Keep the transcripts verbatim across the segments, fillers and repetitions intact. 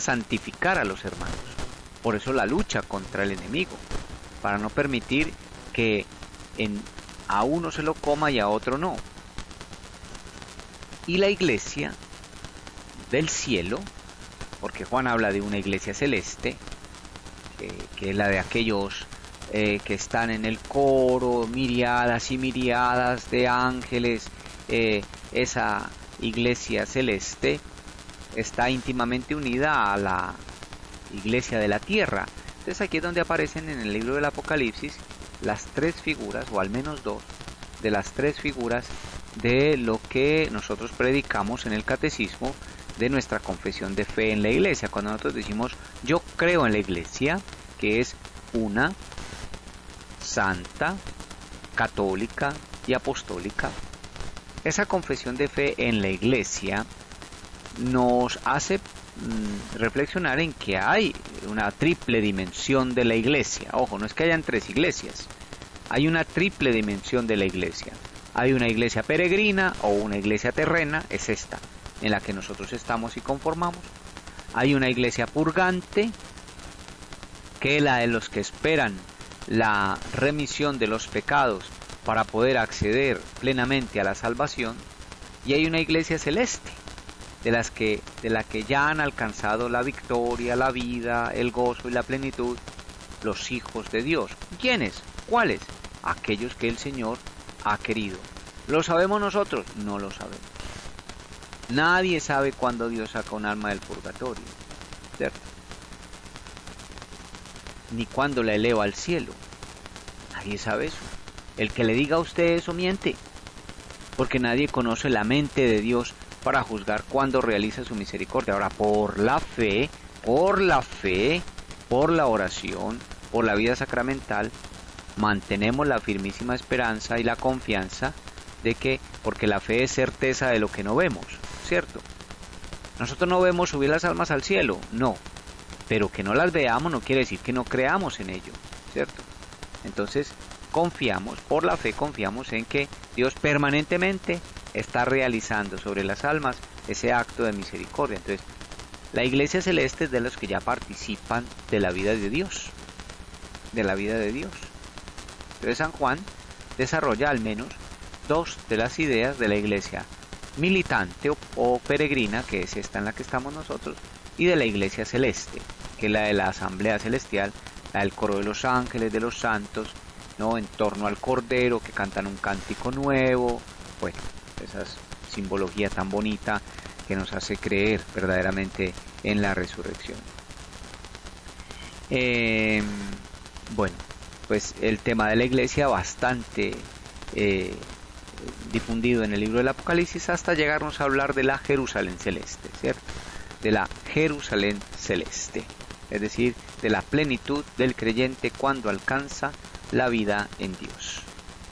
santificar a los hermanos. Por eso la lucha contra el enemigo, para no permitir que en, a uno se lo coma y a otro no. Y la iglesia del cielo, porque Juan habla de una iglesia celeste, que, que es la de aquellos eh, que están en el coro, miriadas y miriadas de ángeles, eh, esa iglesia celeste está íntimamente unida a la iglesia de la tierra. Entonces aquí es donde aparecen en el libro del Apocalipsis las tres figuras, o al menos dos, de las tres figuras de lo que nosotros predicamos en el catecismo de nuestra confesión de fe en la iglesia. Cuando nosotros decimos yo creo en la iglesia, que es una, santa, católica y apostólica, esa confesión de fe en la iglesia nos hace mmm, reflexionar en que hay una triple dimensión de la iglesia. Ojo, no es que hayan tres iglesias, hay una triple dimensión de la iglesia. Hay una iglesia peregrina o una iglesia terrena, es esta, en la que nosotros estamos y conformamos. Hay una iglesia purgante, que es la de los que esperan la remisión de los pecados para poder acceder plenamente a la salvación. Y hay una iglesia celeste, de las que, de la que ya han alcanzado la victoria, la vida, el gozo y la plenitud, los hijos de Dios. ¿Quiénes? ¿Cuáles? Aquellos que el Señor ha querido. ¿Lo sabemos nosotros? No lo sabemos. Nadie sabe cuándo Dios saca un alma del purgatorio, ¿cierto? Ni cuándo la eleva al cielo. Nadie sabe eso. El que le diga a usted eso miente, porque nadie conoce la mente de Dios para juzgar cuándo realiza su misericordia. Ahora, por la fe, por la fe, por la oración, por la vida sacramental, mantenemos la firmísima esperanza y la confianza de que, porque la fe es certeza de lo que no vemos, ¿cierto? Nosotros no vemos subir las almas al cielo, no, pero que no las veamos no quiere decir que no creamos en ello, ¿cierto? Entonces confiamos, por la fe confiamos en que Dios permanentemente está realizando sobre las almas ese acto de misericordia. Entonces, la iglesia celeste es de los que ya participan de la vida de Dios, de la vida de Dios. Entonces San Juan desarrolla al menos dos de las ideas de la iglesia militante o, o peregrina, que es esta en la que estamos nosotros, y de la iglesia celeste, que es la de la asamblea celestial, la del coro de los ángeles, de los santos, ¿no? En torno al Cordero, que cantan un cántico nuevo. Bueno, esa simbología tan bonita que nos hace creer verdaderamente en la resurrección. Eh, bueno, pues el tema de la iglesia bastante eh, difundido en el libro del Apocalipsis, hasta llegarnos a hablar de la Jerusalén celeste, ¿cierto? De la Jerusalén celeste, es decir, de la plenitud del creyente cuando alcanza la vida en Dios.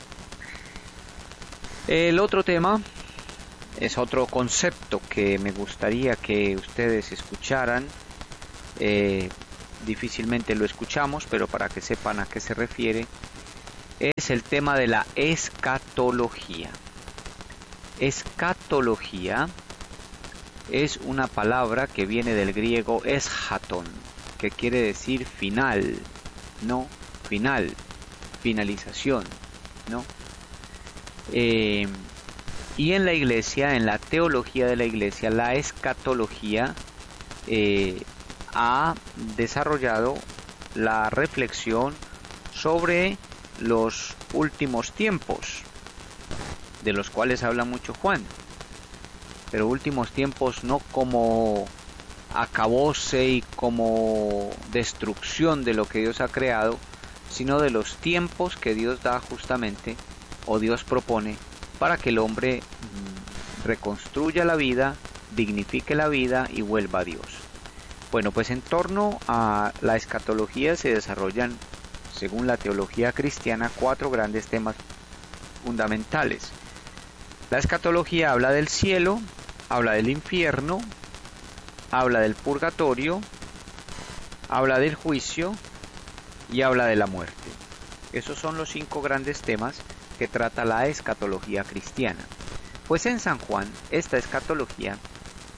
El otro tema es otro concepto que me gustaría que ustedes escucharan. Eh, difícilmente lo escuchamos, pero para que sepan a qué se refiere, es el tema de la escatología. Escatología es una palabra que viene del griego eschaton, que quiere decir final, no final, finalización, ¿no? Eh, y en la iglesia, en la teología de la iglesia, la escatología eh, ha desarrollado la reflexión sobre los últimos tiempos, de los cuales habla mucho Juan, pero últimos tiempos no como acabose y como destrucción de lo que Dios ha creado, sino de los tiempos que Dios da justamente, o Dios propone, para que el hombre mmm, reconstruya la vida, dignifique la vida y vuelva a Dios. Bueno, pues en torno a la escatología se desarrollan, según la teología cristiana, cuatro grandes temas fundamentales. La escatología habla del cielo, habla del infierno, habla del purgatorio, habla del juicio y habla de la muerte. Esos son los cinco grandes temas que trata la escatología cristiana. Pues en San Juan, esta escatología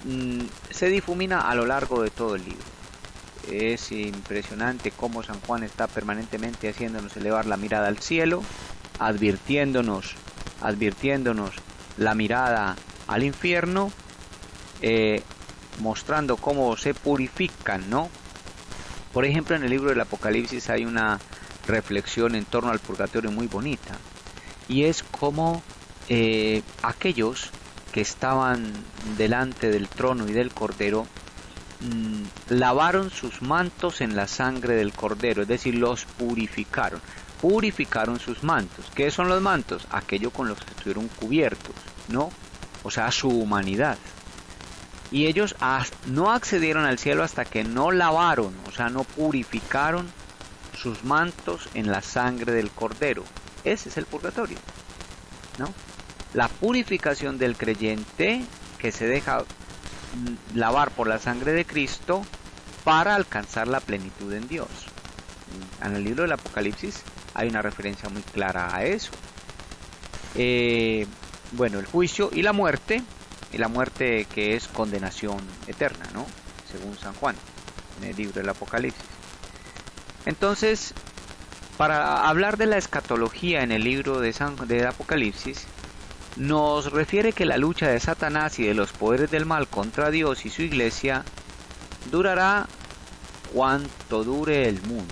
mmm, se difumina a lo largo de todo el libro. Es impresionante cómo San Juan está permanentemente haciéndonos elevar la mirada al cielo, advirtiéndonos, advirtiéndonos la mirada al infierno, eh, mostrando cómo se purifican, ¿no? Por ejemplo, en el libro del Apocalipsis hay una reflexión en torno al purgatorio muy bonita, y es como eh, aquellos que estaban delante del trono y del Cordero mmm, lavaron sus mantos en la sangre del Cordero, es decir, los purificaron, purificaron sus mantos. ¿Qué son los mantos? Aquello con los que estuvieron cubiertos, ¿no? O sea, su humanidad. Y ellos no accedieron al cielo hasta que no lavaron, o sea, no purificaron sus mantos en la sangre del Cordero. Ese es el purgatorio, ¿no? La purificación del creyente que se deja lavar por la sangre de Cristo para alcanzar la plenitud en Dios. En el libro del Apocalipsis hay una referencia muy clara a eso. Eh, bueno, el juicio y la muerte, y la muerte que es condenación eterna, ¿no? Según San Juan, en el libro del Apocalipsis. Entonces, para hablar de la escatología en el libro de San, del Apocalipsis, nos refiere que la lucha de Satanás y de los poderes del mal contra Dios y su iglesia durará cuanto dure el mundo.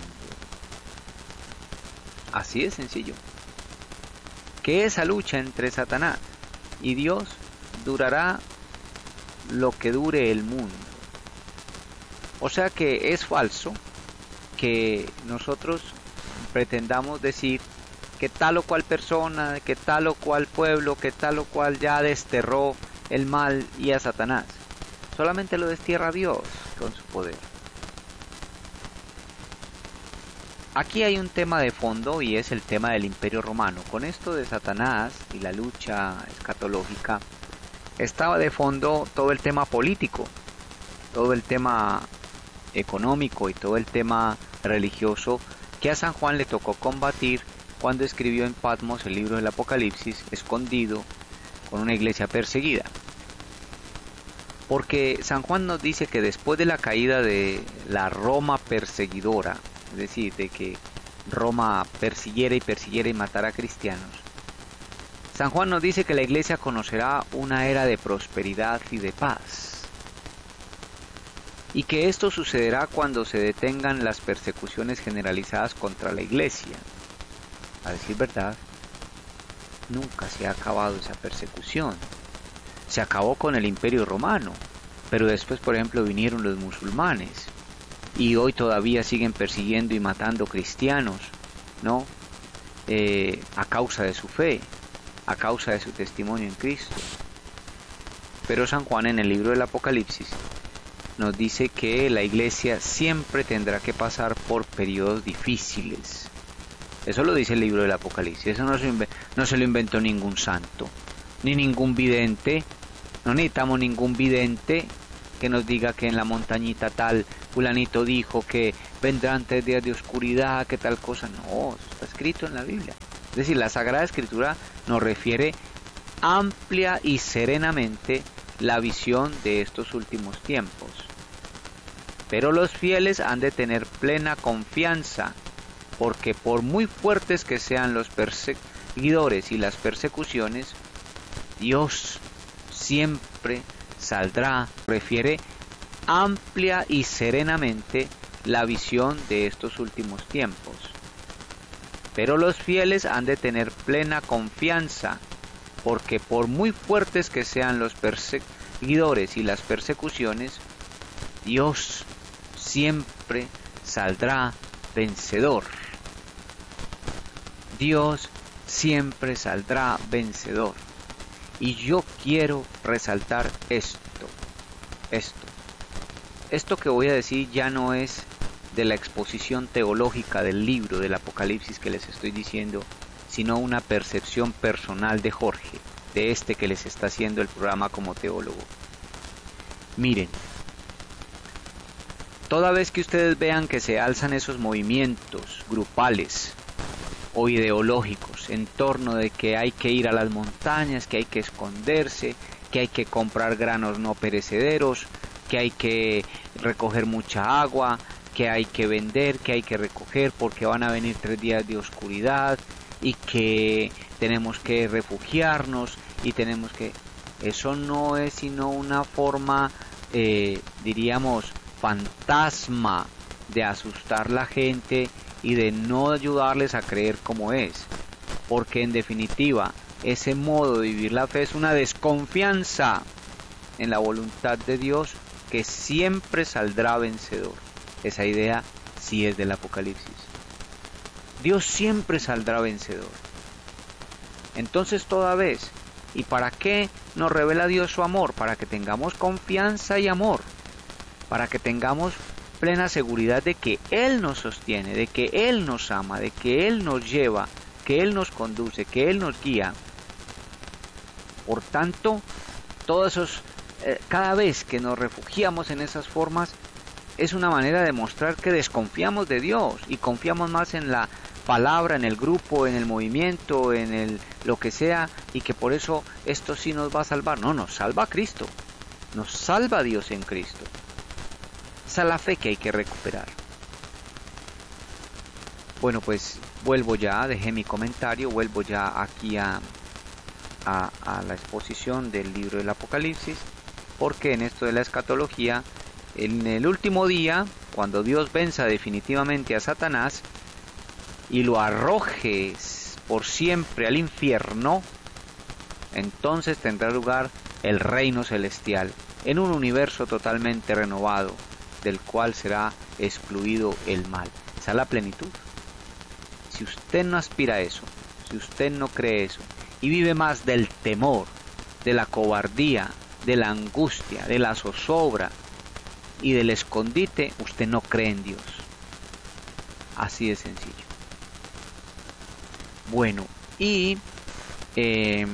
Así de sencillo. Que esa lucha entre Satanás y Dios durará lo que dure el mundo. O sea que es falso que nosotros pretendamos decir que tal o cual persona, que tal o cual pueblo, que tal o cual ya desterró el mal y a Satanás. Solamente lo destierra Dios con su poder. Aquí hay un tema de fondo y es el tema del Imperio Romano. Con esto de Satanás y la lucha escatológica, estaba de fondo todo el tema político, todo el tema económico y todo el tema religioso que a San Juan le tocó combatir cuando escribió en Patmos el libro del Apocalipsis, escondido, con una iglesia perseguida. Porque San Juan nos dice que después de la caída de la Roma perseguidora, es decir, de que Roma persiguiera y persiguiera y matara a cristianos, San Juan nos dice que la iglesia conocerá una era de prosperidad y de paz, y que esto sucederá cuando se detengan las persecuciones generalizadas contra la iglesia. A decir verdad, nunca se ha acabado esa persecución. Se acabó con el Imperio Romano, pero después, por ejemplo, vinieron los musulmanes, y hoy todavía siguen persiguiendo y matando cristianos, ¿no? Eh, a causa de su fe, a causa de su testimonio en Cristo. Pero San Juan en el libro del Apocalipsis nos dice que la iglesia siempre tendrá que pasar por periodos difíciles. Eso lo dice el libro del Apocalipsis. Eso no se, no se lo inventó ningún santo, ni ningún vidente. No necesitamos ningún vidente que nos diga que en la montañita tal fulanito dijo que vendrán tres días de oscuridad, que tal cosa. No, eso está escrito en la Biblia. Es decir, la Sagrada Escritura nos refiere amplia y serenamente la visión de estos últimos tiempos. Pero los fieles han de tener plena confianza, porque por muy fuertes que sean los perseguidores y las persecuciones, Dios siempre saldrá. Refiere amplia y serenamente la visión de estos últimos tiempos. Pero los fieles han de tener plena confianza, porque por muy fuertes que sean los perseguidores y las persecuciones, Dios siempre saldrá vencedor. Dios siempre saldrá vencedor. Y yo quiero resaltar esto, esto. Esto que voy a decir ya no es de la exposición teológica del libro del Apocalipsis que les estoy diciendo, sino una percepción personal de Jorge, de este que les está haciendo el programa como teólogo. Miren, toda vez que ustedes vean que se alzan esos movimientos grupales o ideológicos en torno de que hay que ir a las montañas, que hay que esconderse, que hay que comprar granos no perecederos, que hay que recoger mucha agua, que hay que vender, que hay que recoger porque van a venir tres días de oscuridad y que tenemos que refugiarnos y tenemos que... Eso no es sino una forma, eh, diríamos, fantasma de asustar a la gente y de no ayudarles a creer como es, porque en definitiva ese modo de vivir la fe es una desconfianza en la voluntad de Dios que siempre saldrá vencedor. Esa idea sí es del Apocalipsis. Dios siempre saldrá vencedor. Entonces toda vez, ¿y para qué nos revela Dios su amor? Para que tengamos confianza y amor, para que tengamos plena seguridad de que Él nos sostiene, de que Él nos ama, de que Él nos lleva, que Él nos conduce, que Él nos guía. Por tanto, todos esos, eh, cada vez que nos refugiamos en esas formas, es una manera de mostrar que desconfiamos de Dios y confiamos más en la palabra, en el grupo, en el movimiento, en el lo que sea, y que por eso esto sí nos va a salvar. No, nos salva Cristo, nos salva Dios en Cristo. Esa es la fe que hay que recuperar. Bueno, pues vuelvo ya, dejé mi comentario, vuelvo ya aquí a, a, a la exposición del libro del Apocalipsis, porque en esto de la escatología, en el último día, cuando Dios venza definitivamente a Satanás y lo arroje por siempre al infierno, entonces tendrá lugar el reino celestial en un universo totalmente renovado, del cual será excluido el mal. Esa es la plenitud. Si usted no aspira a eso, si usted no cree eso, y vive más del temor, de la cobardía, de la angustia, de la zozobra y del escondite, usted no cree en Dios. Así de sencillo. Bueno, y eh,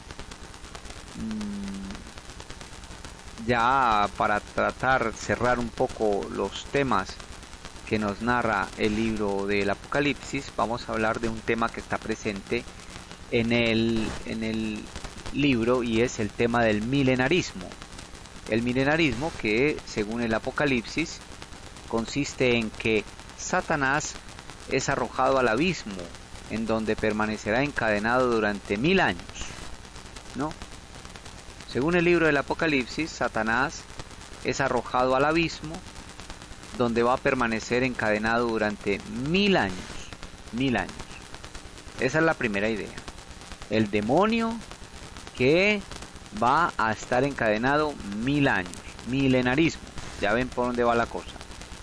ya para tratar, cerrar un poco los temas que nos narra el libro del Apocalipsis, vamos a hablar de un tema que está presente en el, en el libro, y es el tema del milenarismo. El milenarismo, que según el Apocalipsis consiste en que Satanás es arrojado al abismo, en donde permanecerá encadenado durante mil años, ¿no? Según el libro del Apocalipsis, Satanás es arrojado al abismo, donde va a permanecer encadenado durante mil años, mil años. Esa es la primera idea. El demonio que va a estar encadenado mil años, milenarismo. Ya ven por dónde va la cosa.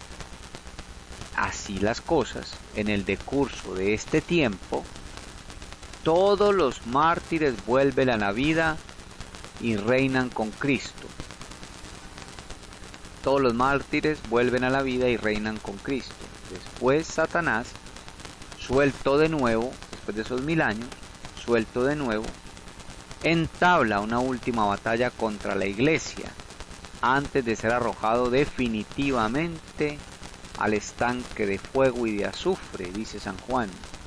Así las cosas, en el decurso de este tiempo, todos los mártires vuelven a la vida y reinan con Cristo. Todos los mártires vuelven a la vida y reinan con Cristo. Después Satanás, suelto de nuevo, después de esos mil años, suelto de nuevo, entabla una última batalla contra la iglesia, antes de ser arrojado definitivamente al estanque de fuego y de azufre, dice San Juan.